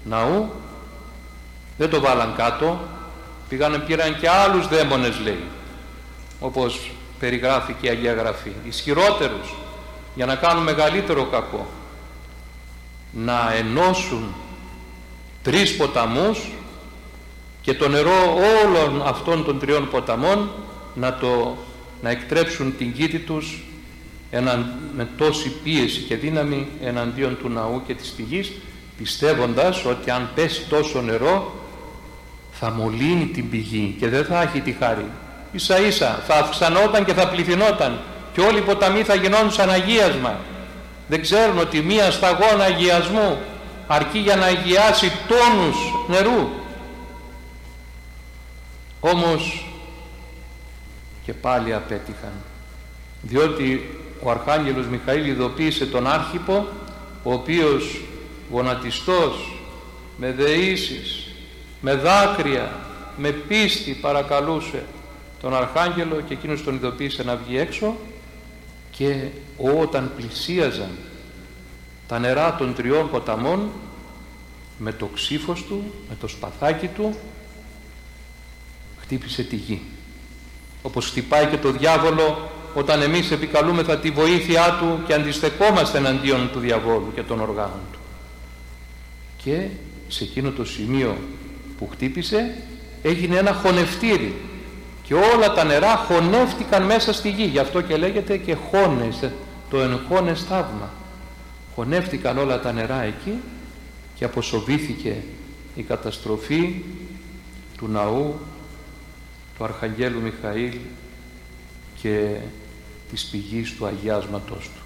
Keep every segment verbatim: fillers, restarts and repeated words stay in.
ναού, δεν το βάλαν κάτω, πήγανε πήραν και άλλους δαίμονες, λέει, όπως περιγράφει και η Αγία Γραφή, ισχυρότερους, για να κάνουν μεγαλύτερο κακό, να ενώσουν τρεις ποταμούς και το νερό όλων αυτών των τριών ποταμών να, το, να εκτρέψουν την κήτη τους εναν, με τόση πίεση και δύναμη εναντίον του ναού και της πηγής, πιστεύοντας ότι αν πέσει τόσο νερό θα μολύνει την πηγή και δεν θα έχει τη χάρη. Ίσα ίσα θα αυξανόταν και θα πληθυνόταν και όλοι οι ποταμοί θα γινόντουσαν σαν αγίασμα. Δεν ξέρουν ότι μία σταγόνα αγιασμού αρκεί για να αγιάσει τόνους νερού. Όμως και πάλι απέτυχαν, διότι ο Αρχάγγελος Μιχαήλ ειδοποίησε τον Άρχιπο, ο οποίος γονατιστός, με δεήσεις, με δάκρυα, με πίστη παρακαλούσε τον Αρχάγγελο, και εκείνος τον ειδοποίησε να βγει έξω, και όταν πλησίαζαν τα νερά των τριών ποταμών, με το ξύφος του, με το σπαθάκι του, χτύπησε τη γη, όπως χτυπάει και το διάβολο όταν εμείς επικαλούμεθα τη βοήθειά του και αντιστεκόμαστε εναντίον του διαβόλου και των οργάνων του. Και σε εκείνο το σημείο που χτύπησε έγινε ένα χωνευτήρι και όλα τα νερά χωνεύτηκαν μέσα στη γη, γι' αυτό και λέγεται και χώνες, το εγχώνες θαύμα. Χωνεύτηκαν όλα τα νερά εκεί και αποσοβήθηκε η καταστροφή του ναού του Αρχαγγέλου Μιχαήλ και της πηγής του αγιάσματος του.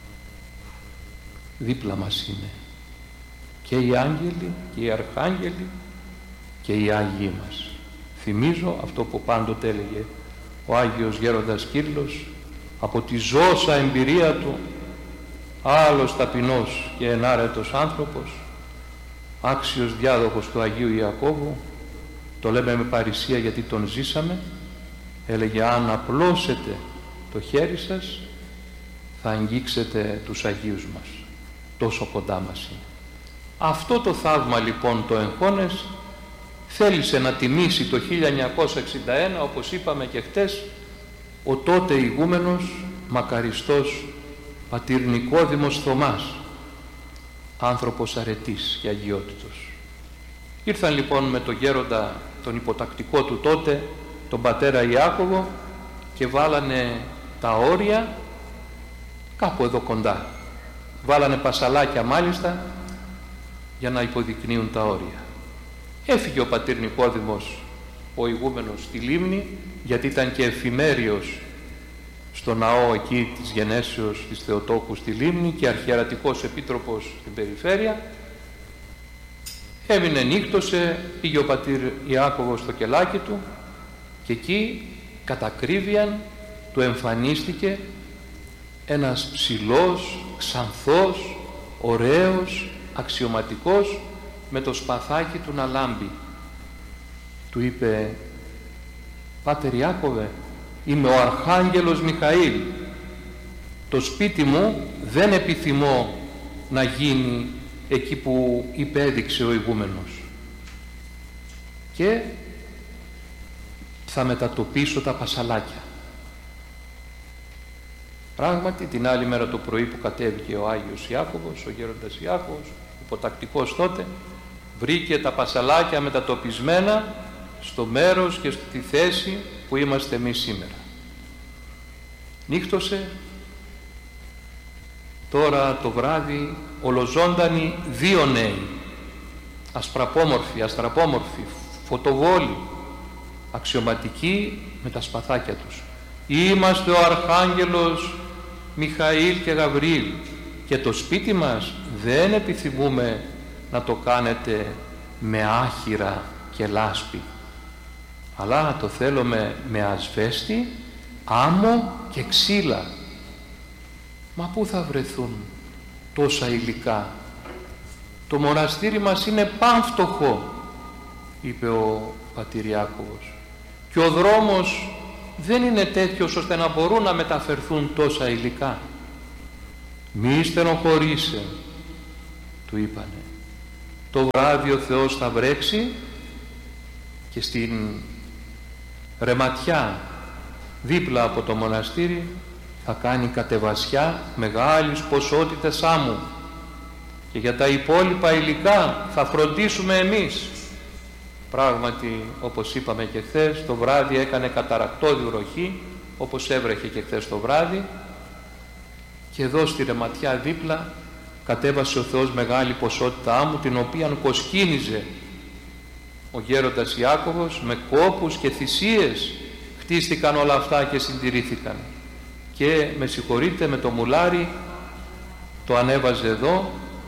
Δίπλα μας είναι και οι άγγελοι και οι αρχάγγελοι και οι Άγιοι μας. Θυμίζω αυτό που πάντοτε έλεγε ο Άγιος Γέροντας Κύρλος από τη ζώσα εμπειρία του, άλλος ταπεινός και ενάρετος άνθρωπος, άξιος διάδοχος του Αγίου Ιακώβου, το λέμε με παρησία γιατί τον ζήσαμε, έλεγε αν απλώσετε το χέρι σας θα αγγίξετε τους Αγίους μας, τόσο κοντά μας είναι. Αυτό το θαύμα λοιπόν το εγχώνες θέλησε να τιμήσει το χίλια εννιακόσια εξήντα ένα, όπως είπαμε και χτες, ο τότε ηγούμενος μακαριστός πατήρ Νικόδημος Θωμάς, άνθρωπος αρετής και αγιότητος. Ήρθαν λοιπόν με τον γέροντα, τον υποτακτικό του τότε, τον πατέρα Ιάκωβο, και βάλανε τα όρια κάπου εδώ κοντά. Βάλανε πασαλάκια μάλιστα για να υποδεικνύουν τα όρια. Έφυγε ο πατήρ Νικόδημος, ο ηγούμενος, στη λίμνη, γιατί ήταν και εφημέριος στο ναό εκεί της Γενέσεως της Θεοτόκου στη λίμνη και αρχιερατικός επίτροπος στην περιφέρεια. Έμεινε, νύχτωσε, πήγε ο πατήρ Ιάκωβος στο κελάκι του και εκεί κατά ακρίβειαν του εμφανίστηκε ένας ψηλός, ξανθός, ωραίος, αξιωματικός, με το σπαθάκι του να λάμπει. Του είπε, «Πάτερ Ιάκωβε, είμαι ο Αρχάγγελος Μιχαήλ. Το σπίτι μου δεν επιθυμώ να γίνει εκεί που υπέδειξε ο ηγούμενος και θα μετατοπίσω τα πασαλάκια». Πράγματι την άλλη μέρα το πρωί που κατέβηκε ο Άγιος Ιάκωβος, ο γέροντας Ιάκωβος, υποτακτικός τότε, βρήκε τα πασαλάκια μετατοπισμένα στο μέρος και στη θέση που είμαστε εμείς σήμερα. Νύχτωσε, τώρα το βράδυ ολοζώντανοι δύο νέοι, ασπραπόμορφοι, αστραπόμορφοι, φωτοβόλοι, αξιωματικοί με τα σπαθάκια τους. Είμαστε ο Αρχάγγελος Μιχαήλ και Γαβριήλ και το σπίτι μας δεν επιθυμούμε να το κάνετε με άχυρα και λάσπη, αλλά να το θέλουμε με ασβέστη, άμμο και ξύλα. Μα πού θα βρεθούν τόσα υλικά? Το μοναστήρι μας είναι πανφτωχό, είπε ο πατήρ Ιάκωβος, και ο δρόμος δεν είναι τέτοιος ώστε να μπορούν να μεταφερθούν τόσα υλικά. Μη στενοχωρείσαι, του είπανε, Το βράδυ ο Θεός θα βρέξει και στην ρεματιά δίπλα από το μοναστήρι θα κάνει κατεβασιά μεγάλης ποσότητες άμμου και για τα υπόλοιπα υλικά θα φροντίσουμε εμείς. Πράγματι, όπως είπαμε και χθες, το βράδυ έκανε καταρακτώδη βροχή, όπως έβρεχε και χθες το βράδυ, και εδώ στη ρεματιά δίπλα κατέβασε ο Θεός μεγάλη ποσότητα άμμου, την οποία κοσκίνιζε ο γέροντας Ιάκωβος, με κόπους και θυσίες χτίστηκαν όλα αυτά και συντηρήθηκαν. Και με συγχωρείτε, με το μουλάρι το ανέβαζε εδώ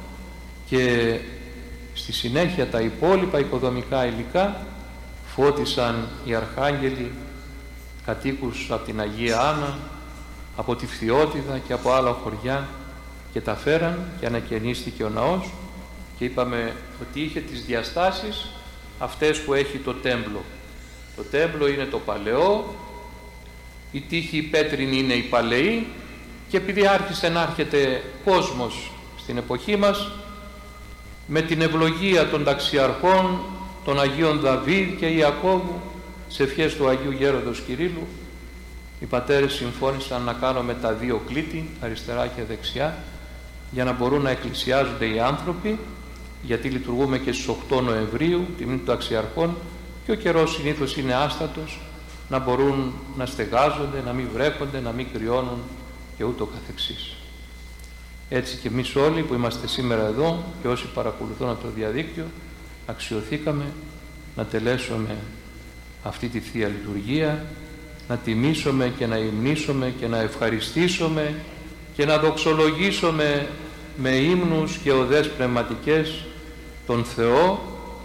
και στη συνέχεια τα υπόλοιπα οικοδομικά υλικά φώτισαν οι αρχάγγελοι κατοίκους από την Αγία Άννα, από τη Φθιώτιδα και από άλλα χωριά, και τα φέραν και ανακαινίστηκε ο ναός, και είπαμε ότι είχε τις διαστάσεις αυτές που έχει το τέμπλο. Το τέμπλο είναι το παλαιό, η τείχη η πέτρινη είναι η παλαιή, και επειδή άρχισε να έρχεται κόσμος στην εποχή μας, με την ευλογία των ταξιαρχών, των Αγίων Δαβίδ και Ιακώβου, σε ευχές του Αγίου Γέροντος Κυρίλλου, οι πατέρες συμφώνησαν να κάνουμε τα δύο κλίτη, αριστερά και δεξιά, για να μπορούν να εκκλησιάζονται οι άνθρωποι, γιατί λειτουργούμε και στις οκτώ Νοεμβρίου, τη μνήμη των ταξιαρχών, και ο καιρός συνήθως είναι άστατος, να μπορούν να στεγάζονται, να μην βρέχονται, να μην κρυώνουν και ούτω καθεξής. Έτσι και εμείς όλοι που είμαστε σήμερα εδώ και όσοι παρακολουθούν από το διαδίκτυο, αξιωθήκαμε να τελέσουμε αυτή τη Θεία Λειτουργία, να τιμήσουμε και να υμνήσουμε και να ευχαριστήσουμε και να δοξολογήσουμε με ύμνους και οδές πνευματικές τον Θεό,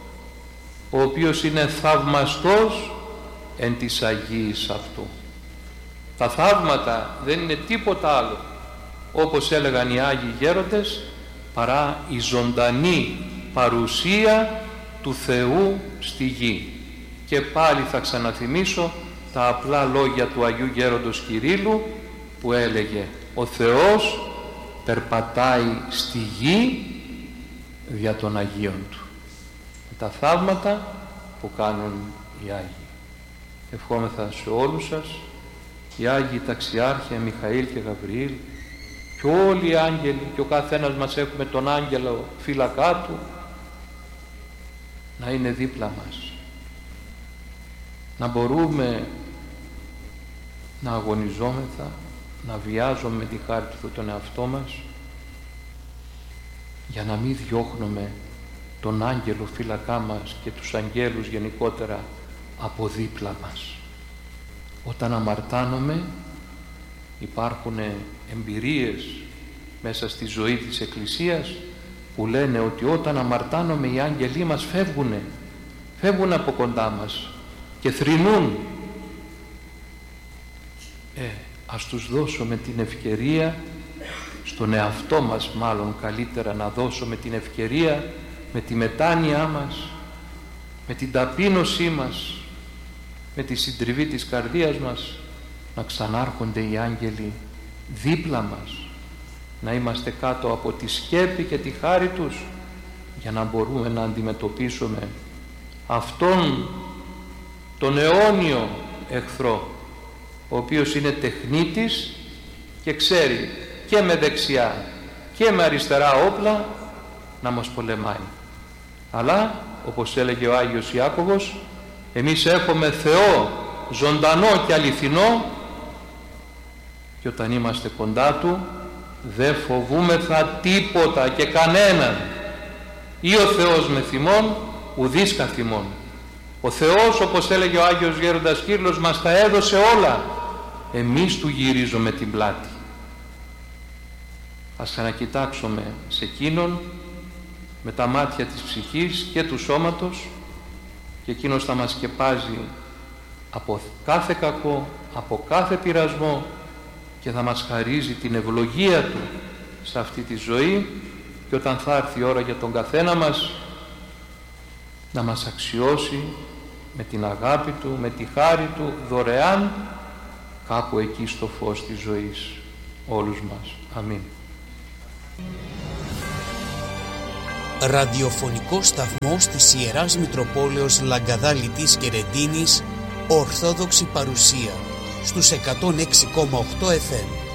ο οποίος είναι θαυμαστός εν της Αγίης αυτού. Τα θαύματα δεν είναι τίποτα άλλο, όπως έλεγαν οι Άγιοι Γέροντες, παρά η ζωντανή παρουσία του Θεού στη γη. Και πάλι θα ξαναθυμίσω τα απλά λόγια του Αγίου Γέροντος Κυρίλλου, που έλεγε: ο Θεός περπατάει στη γη δια των Αγίων Του. Τα θαύματα που κάνουν οι Άγιοι. Ευχόμεθα σε όλους σας, οι Άγιοι Ταξιάρχοι Μιχαήλ και Γαβριήλ, και όλοι οι άγγελοι, και ο καθένας μας έχουμε τον άγγελο φύλακά του, να είναι δίπλα μας, να μπορούμε να αγωνιζόμεθα, να βιάζουμε με τη χάρη του τον εαυτό μας, για να μην διώχνουμε τον άγγελο φύλακά μας και τους αγγέλους γενικότερα από δίπλα μας. Όταν αμαρτάνομαι, υπάρχουν εμπειρίες μέσα στη ζωή της Εκκλησίας που λένε ότι όταν αμαρτάνομαι οι άγγελοι μας φεύγουνε, φεύγουν από κοντά μας και θρηνούν. Ε, ας τους δώσουμε την ευκαιρία, στον εαυτό μας μάλλον καλύτερα, να δώσουμε την ευκαιρία με τη μετάνοιά μας, με την ταπείνωσή μας, με τη συντριβή της καρδίας μας, να ξανάρχονται οι άγγελοι δίπλα μας, να είμαστε κάτω από τη σκέπη και τη χάρη τους, για να μπορούμε να αντιμετωπίσουμε αυτόν τον αιώνιο εχθρό, ο οποίος είναι τεχνίτης και ξέρει και με δεξιά και με αριστερά όπλα να μας πολεμάει. Αλλά όπως έλεγε ο Άγιος Ιάκωβος, εμείς έχουμε Θεό ζωντανό και αληθινό, και όταν είμαστε κοντά Του δεν φοβούμεθα τίποτα και κανέναν. Ή ο Θεός με θυμών, ουδείς καθημών. Ο Θεός, όπως έλεγε ο Άγιος Γέροντας Κύριλλος, μας τα έδωσε όλα, εμείς Του γυρίζουμε την πλάτη. Ας ξανακοιτάξουμε σε εκείνον με τα μάτια της ψυχής και του σώματος, και εκείνος θα μας σκεπάζει από κάθε κακό, από κάθε πειρασμό, και θα μας χαρίζει την ευλογία Του σε αυτή τη ζωή, και όταν θα έρθει η ώρα για τον καθένα μας να μας αξιώσει με την αγάπη Του, με τη χάρη Του, δωρεάν, κάπου εκεί στο φως της ζωής όλους μας. Αμήν. Ραδιοφωνικό σταθμός της Ιεράς Μητροπόλεως Λαγκαδάλητης και Ρεντίνης, Ορθόδοξη παρουσία στους εκατόν έξι κόμμα οκτώ εφ εμ.